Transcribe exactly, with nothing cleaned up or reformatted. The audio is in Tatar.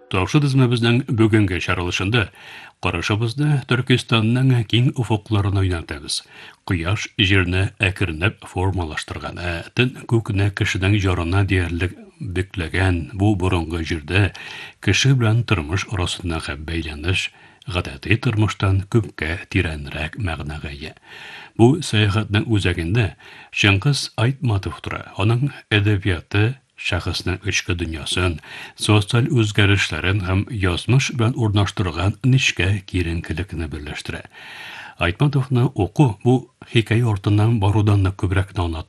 Тақшы дизмебезнең бүгенге чаралышында карашыбызны Төркистанның киң уфукларын уйнатабыз. Кояш җирне әкренләп формалаштырган, ә төн күкне кешенең ярына диярлек бикләгән бу борынгы җирдә кеше белән тормыш арасындагы бәйләнеш гадәти тормыштан күпкә тирәнрәк мәгънәгә ия. Бу сәяхәтнең үзәгендә Чыңгыз Айтматов тора. Аның әдәбияты шәхеснең эчке дөньясын, социаль үзгәрешләрен һәм язмыш белән урнаштырган нечкә киеренкелекне берләштерә. Айтматовны уку бу хикәя артыннан барудан да күбрәк